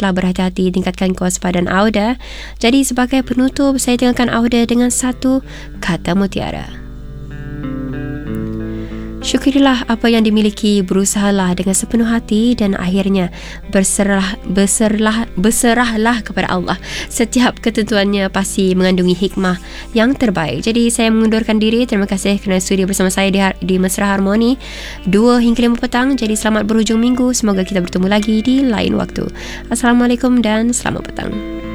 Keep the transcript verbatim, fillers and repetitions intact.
teruslah berhati-hati, tingkatkan kewaspadaan Auda. Jadi sebagai penutup, saya tinggalkan Auda dengan satu kata mutiara. Syukurilah apa yang dimiliki, berusahalah dengan sepenuh hati dan akhirnya berserah, berserah, berserahlah kepada Allah. Setiap ketentuannya pasti mengandungi hikmah yang terbaik. Jadi saya mengundurkan diri. Terima kasih kerana sudi bersama saya di, di Mesra Harmoni dua hingga lima petang. Jadi selamat berhujung minggu. Semoga kita bertemu lagi di lain waktu. Assalamualaikum dan selamat petang.